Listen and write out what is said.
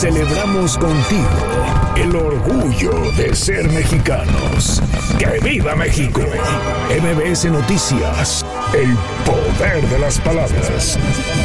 Celebramos contigo el orgullo de ser mexicanos. ¡Que viva México! MBS Noticias, el poder de las palabras.